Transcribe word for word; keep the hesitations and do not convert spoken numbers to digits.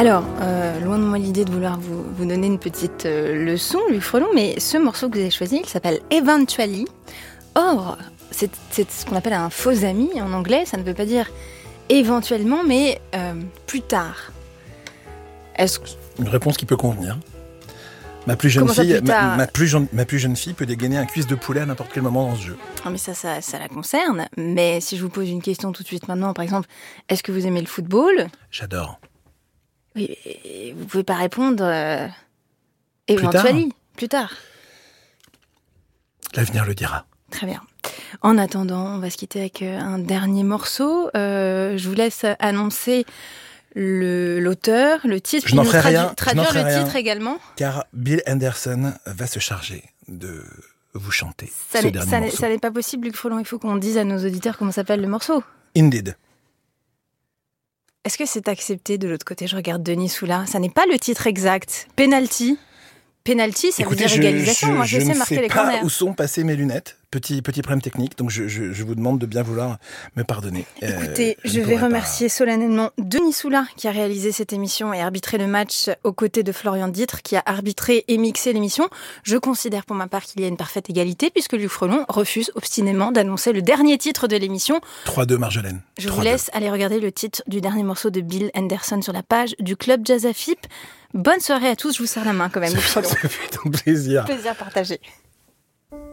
Alors, euh, loin de moi l'idée de vouloir vous, vous donner une petite euh, leçon, Luc Frelon, mais ce morceau que vous avez choisi, il s'appelle Eventually. Or, c'est, c'est ce qu'on appelle un faux ami en anglais, ça ne veut pas dire éventuellement, mais euh, plus tard. Est-ce que... Une réponse qui peut convenir. Ma plus jeune Comment ça, fille, plus ma, tard ma, plus jeune, ma plus jeune fille peut dégainer un cuisse de poulet à n'importe quel moment dans ce jeu. Non, mais ça, ça, ça la concerne. Mais si je vous pose une question tout de suite maintenant, par exemple, est-ce que vous aimez le football ? J'adore. Oui, et vous pouvez pas répondre euh, éventuellement, plus tard. L'avenir le dira. Très bien. En attendant, on va se quitter avec un dernier morceau. Euh, je vous laisse annoncer le, l'auteur, le titre, je n'en ferai tradu- rien. traduire je n'en le ferai titre rien, également. Car Bill Anderson va se charger de vous chanter Ça, ce n'est, dernier ça, morceau. n'est, ça n'est pas possible, Luc Frelon. Il faut qu'on dise à nos auditeurs comment s'appelle le morceau. Indeed. Est-ce que c'est accepté de l'autre côté ? Je regarde Denis Soula. Ça n'est pas le titre exact. Penalty. Penalty, ça Écoutez, veut dire je, égalisation. je, Moi, je, je sais ne marquer sais les pas corners. où sont passées mes lunettes. Petit, petit problème technique, donc je, je, je vous demande de bien vouloir me pardonner. Écoutez, euh, je, je vais pas... remercier solennellement Denis Soula qui a réalisé cette émission et arbitré le match aux côtés de Florian Dittre qui a arbitré et mixé l'émission. Je considère pour ma part qu'il y a une parfaite égalité puisque Luc Frelon refuse obstinément d'annoncer le dernier titre de l'émission. trois deux Marjolaine. Je trois vous deux. laisse aller regarder le titre du dernier morceau de Bill Anderson sur la page du Club Jazz Afip. Bonne soirée à tous, je vous serre la main quand même, Luc Frelon. Ça fait ton plaisir. Plaisir partagé.